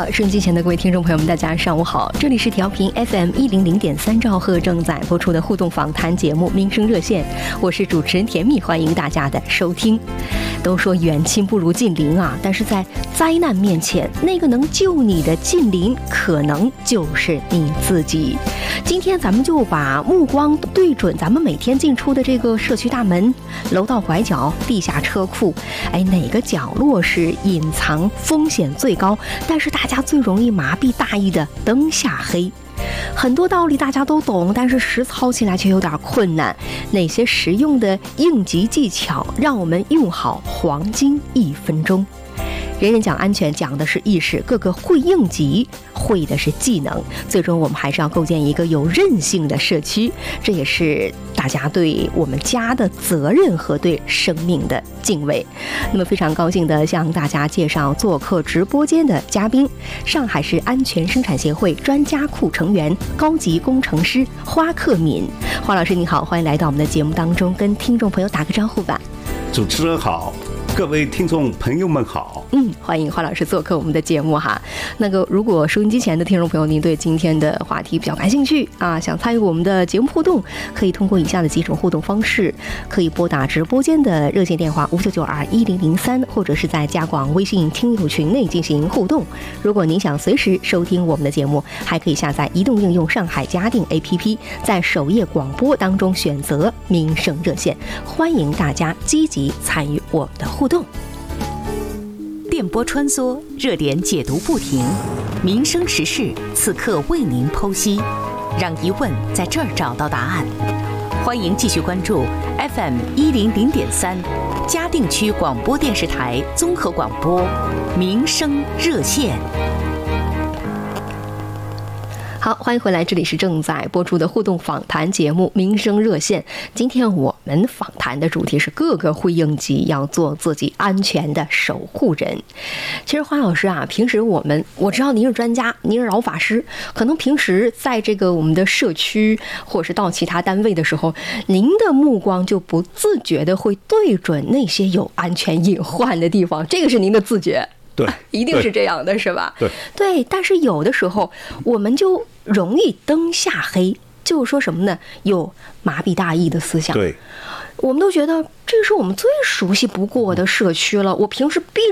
好，收音机前的各位听众朋友们，大家上午好，这里是调频 FM 100.3兆赫正在播出的互动访谈节目《民生热线》，我是主持人甜蜜，欢迎大家的收听。都说远亲不如近邻啊，但是在灾难面前，那个能救你的近邻，可能就是你自己。今天咱们就把目光对准咱们每天进出的这个社区大门、楼道拐角、地下车库，哪个角落是隐藏风险最高，但是大家最容易麻痹大意的灯下黑。很多道理大家都懂，但是实操起来却有点困难。哪些实用的应急技巧，让我们用好黄金1分钟？人人讲安全，讲的是意识，个个会应急，会的是技能。最终我们还是要构建一个有韧性的社区，这也是大家对我们家的责任和对生命的敬畏。那么非常高兴地向大家介绍做客直播间的嘉宾，上海市安全生产协会专家库成员、高级工程师花克敏。花老师你好，欢迎来到我们的节目当中，跟听众朋友打个招呼吧。 主持人好，各位听众朋友们好。 欢迎花老师做客我们的节目哈。如果收音机前的听众朋友您对今天的话题比较感兴趣啊，想参与我们的节目互动，可以通过以下的几种互动方式，可以拨打直播间的热线电话599210003，或者是在加广微信听友群内进行互动。如果您想随时收听我们的节目，还可以下载移动应用上海嘉定 APP， 在首页广播当中选择民生热线，欢迎大家积极参与我们的互动。 电波穿梭，热点解读不停，民生时事此刻为您剖析，让疑问在这儿找到答案。欢迎继续关注 FM 100.3嘉定区广播电视台综合广播民生热线。 好，欢迎回来，这里是正在播出的互动访谈节目《民生热线》。今天我们访谈的主题是个个会应急，要做自己安全的守护人。其实花老师啊，平时我知道您是专家，您是老法师，可能平时在这个我们的社区或者是到其他单位的时候，您的目光就不自觉的会对准那些有安全隐患的地方，这个是您的自觉。 对， 一定是这样的，是吧？ 对， 但是有的时候我们就容易灯下黑，就是说什么呢？有麻痹大意的思想。 对， 我们都觉得这是我们最熟悉不过的社区了，我平时必